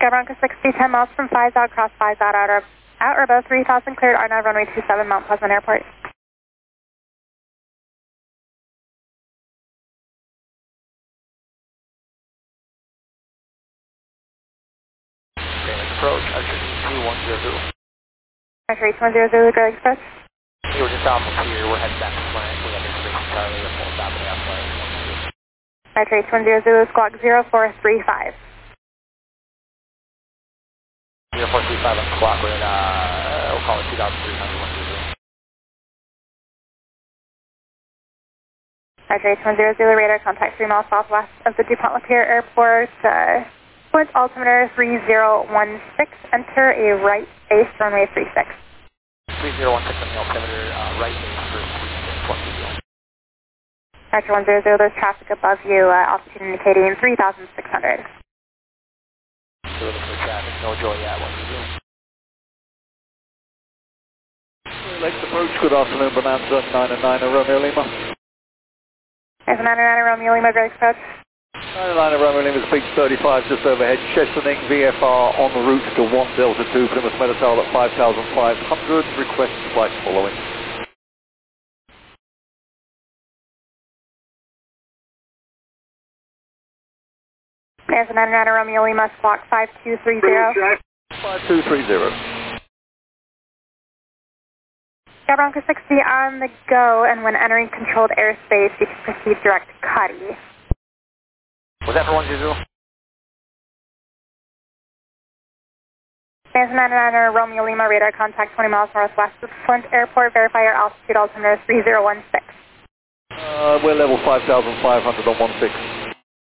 Bronco 60, 10 miles from 5 out, cross 5 out, out or above 3000, cleared R9 runway 27, Mount Pleasant Airport. Approach, Archer 3100. Archer 8100, Greg Express. We were just off of here, we're heading back to Flint. We have information Charlie, we're full stop and outside. Archer 8100, squawk 0435. 0435 on squawk, we're at, we'll call it 2300. Archer 8100, radar contact 3 miles southwest of the DuPont Lapeer Airport. Flint altimeter 3016, enter a right base runway 36. 3016 on the altimeter, right base for 36, Archer 100, there's traffic above you, altitude indicating 3600. So looking for traffic, no joy yet, what do you do? Next approach, good afternoon, Bonanza, 909 Romeo Lima. There's a 909 Romeo Lima, Greg Express. 909 Romeo Lima, speed 35, just overhead, Chesaning, VFR en route to 1 Delta 2, Plymouth Meadowsall at 5500, request flight following. There's a 909 Romeo Lima, squawk 5230. 5230. Bronco 60 on the go, and when entering controlled airspace, you can proceed direct to Cuddy. Was that for 120? There's a 909 Romeo Lima, radar contact 20 miles northwest of Flint Airport, verify your altitude altimeter 3016. We're level 5500 on 16.